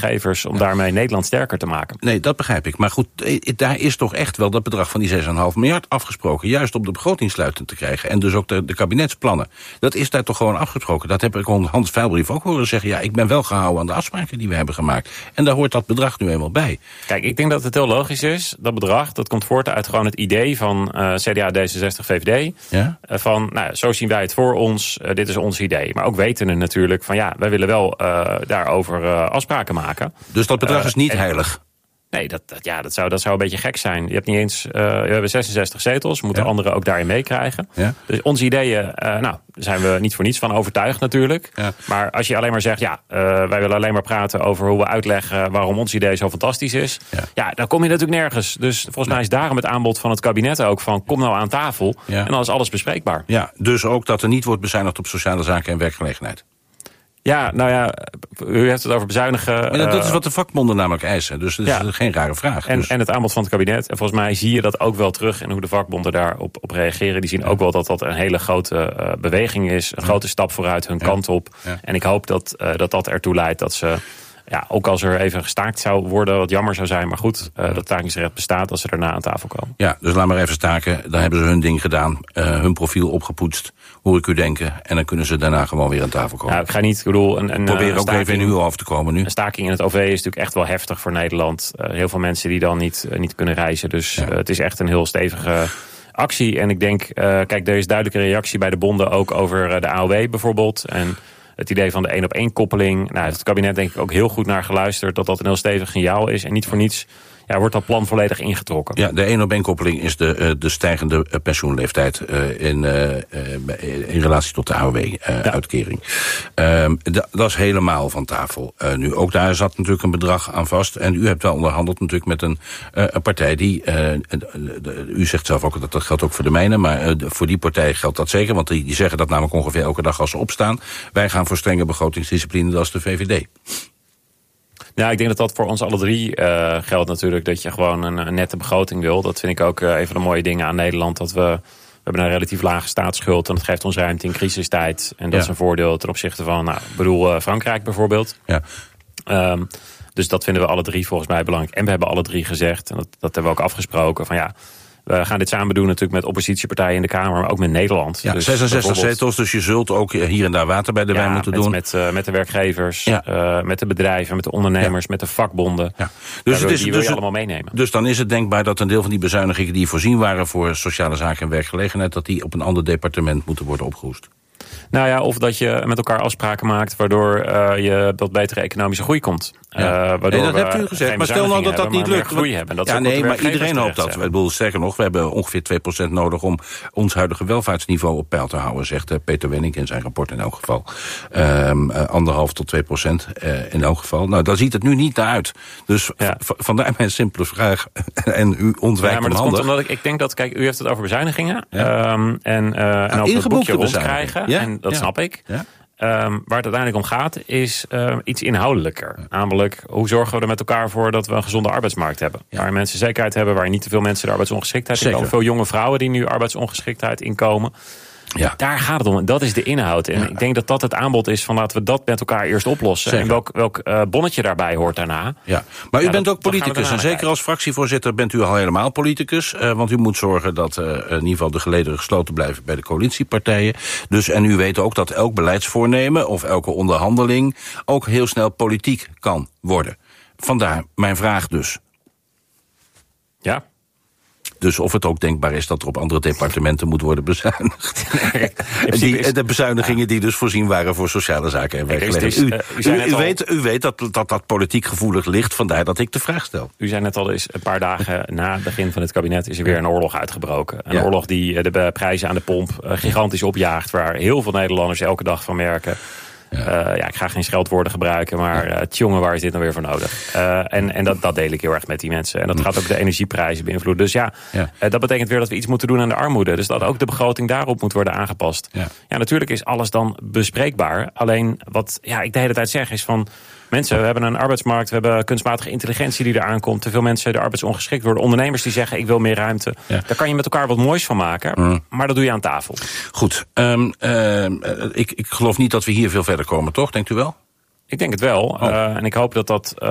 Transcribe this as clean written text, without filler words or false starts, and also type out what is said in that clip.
werkgevers om daarmee Nederland sterker te maken. Nee, dat begrijp ik. Maar goed, daar is toch echt wel dat bedrag van die 6,5 miljard afgesproken. Juist om de begroting sluitend te krijgen. En dus ook de kabinetsplannen. Dat is daar toch gewoon afgesproken. Dat heb ik Hans Veilbrief ook horen zeggen. Ja, ik ben wel gehouden aan de afspraken die we hebben gemaakt. En daar hoort dat bedrag nu eenmaal bij. Kijk, ik denk dat het heel logisch is. Dat bedrag, dat komt voort uit gewoon het idee van CDA, D66, VVD. Ja? Van, nou, zo zien wij het voor ons. Dit is ons idee. Maar ook weten we natuurlijk van ja, wij willen wel daarover afspraken maken. Dus dat bedrag is niet heilig? Nee, dat zou een beetje gek zijn. Je hebt niet eens, we hebben 66 zetels, moeten anderen ook daarin meekrijgen. Ja. Dus onze ideeën, daar zijn we niet voor niets van overtuigd natuurlijk. Ja. Maar als je alleen maar zegt, wij willen alleen maar praten over hoe we uitleggen waarom ons idee zo fantastisch is. Ja, dan kom je natuurlijk nergens. Dus volgens mij is daarom het aanbod van het kabinet ook van kom nou aan tafel. Ja. En dan is alles bespreekbaar. Ja, dus ook dat er niet wordt bezuinigd op sociale zaken en werkgelegenheid. Ja, nou ja, u heeft het over bezuinigen. Maar dat is wat de vakbonden namelijk eisen. Dus dat is geen rare vraag. En het aanbod van het kabinet. En volgens mij zie je dat ook wel terug in hoe de vakbonden daarop reageren. Die zien ook wel dat dat een hele grote beweging is. Een grote stap vooruit hun kant op. Ja. En ik hoop dat ertoe leidt dat ze... Ja, ook als er even gestaakt zou worden, wat jammer zou zijn. Maar goed, dat stakingsrecht bestaat als ze daarna aan tafel komen. Ja, dus laat maar even staken. Dan hebben ze hun ding gedaan. Hun profiel opgepoetst, hoor ik u denken. En dan kunnen ze daarna gewoon weer aan tafel komen. Nou, ik ga niet, probeer ook even in uw hoofd te komen nu. Een staking in het OV is natuurlijk echt wel heftig voor Nederland. Heel veel mensen die dan niet kunnen reizen. Dus het is echt een heel stevige actie. En ik denk, kijk, er is duidelijke reactie bij de bonden ook over de AOW bijvoorbeeld. En het idee van de 1-op-1 koppeling. Nou, heeft het kabinet denk ik ook heel goed naar geluisterd dat een heel stevig signaal is. En niet voor niets wordt dat plan volledig ingetrokken. Ja, de 1-op-1 koppeling is de stijgende pensioenleeftijd in relatie tot de AOW-uitkering. Dat is helemaal van tafel. Nu, ook daar zat natuurlijk een bedrag aan vast. En u hebt wel onderhandeld natuurlijk met een partij die... u zegt zelf ook dat geldt ook voor de mijne, maar voor die partij geldt dat zeker. Want die zeggen dat namelijk ongeveer elke dag als ze opstaan. Wij gaan voor strenge begrotingsdiscipline, dat is de VVD. Ja, ik denk dat dat voor ons alle drie geldt natuurlijk. Dat je gewoon een nette begroting wil. Dat vind ik ook een van de mooie dingen aan Nederland. Dat we hebben een relatief lage staatsschuld. En dat geeft ons ruimte in crisistijd. En dat is een voordeel ten opzichte van, Frankrijk bijvoorbeeld. Ja. Dus dat vinden we alle drie volgens mij belangrijk. En we hebben alle drie gezegd, en dat hebben we ook afgesproken, van we gaan dit samen doen natuurlijk met oppositiepartijen in de Kamer, maar ook met Nederland. Ja, dus 66 zetels, dus je zult ook hier en daar water bij de wijn moeten doen. Met de werkgevers, met de bedrijven, met de ondernemers, met de vakbonden. Ja. Dus die wil je allemaal meenemen. Dus dan is het denkbaar dat een deel van die bezuinigingen die voorzien waren voor sociale zaken en werkgelegenheid, dat die op een ander departement moeten worden opgehoest. Nou ja, of dat je met elkaar afspraken maakt waardoor je tot betere economische groei komt. Ja. Nee, dat hebt u gezegd. Maar stel nou dat niet lukt. Groei hebben. Dat maar iedereen hoopt dat. Ik bedoel, sterker nog, we hebben ongeveer 2% nodig om ons huidige welvaartsniveau op peil te houden, zegt Peter Wenning in zijn rapport in elk geval. 1,5 tot 2% in elk geval. Nou, daar ziet het nu niet naar uit. Dus vandaar mijn simpele vraag. En u ontwijkt maar dat komt omdat ik denk dat, kijk, u heeft het over bezuinigingen. Ja. En ook een boekje rondkrijgen. Ja. En dat snap ik. Ja. Waar het uiteindelijk om gaat is iets inhoudelijker. Ja. Namelijk, hoe zorgen we er met elkaar voor dat we een gezonde arbeidsmarkt hebben? Ja. Waar mensen zekerheid hebben, waar niet te veel mensen de arbeidsongeschiktheid inkomen. Veel jonge vrouwen die nu arbeidsongeschiktheid inkomen. Ja. Daar gaat het om. En dat is de inhoud. En ik denk dat dat het aanbod is van laten we dat met elkaar eerst oplossen. Zeker. En welk bonnetje daarbij hoort daarna. Ja. Maar u bent ook politicus. En zeker als fractievoorzitter bent u al helemaal politicus. Want u moet zorgen dat in ieder geval de gelederen gesloten blijven bij de coalitiepartijen. Dus, en u weet ook dat elk beleidsvoornemen of elke onderhandeling ook heel snel politiek kan worden. Vandaar mijn vraag dus. Ja. Dus of het ook denkbaar is dat er op andere departementen moet worden bezuinigd. De bezuinigingen die dus voorzien waren voor sociale zaken en werkgelegenheid. U weet dat politiek gevoelig ligt, vandaar dat ik de vraag stel. U zei net al eens, een paar dagen na het begin van het kabinet is er weer een oorlog uitgebroken. Een oorlog die de prijzen aan de pomp gigantisch opjaagt, waar heel veel Nederlanders elke dag van merken. Ik ga geen scheldwoorden gebruiken, maar tjonge, waar is dit nou weer voor nodig? En dat deel ik heel erg met die mensen. En dat gaat ook de energieprijzen beïnvloeden. Dus dat betekent weer dat we iets moeten doen aan de armoede. Dus dat ook de begroting daarop moet worden aangepast. Ja, natuurlijk is alles dan bespreekbaar. Alleen wat ik de hele tijd zeg is van mensen, we hebben een arbeidsmarkt, we hebben kunstmatige intelligentie die eraan komt. Te veel mensen de arbeidsongeschikt worden. Ondernemers die zeggen, ik wil meer ruimte. Daar kan je met elkaar wat moois van maken. Maar dat doe je aan tafel. Goed. Ik geloof niet dat we hier veel verder komen, toch? Denkt u wel? Ik denk het wel. En ik hoop dat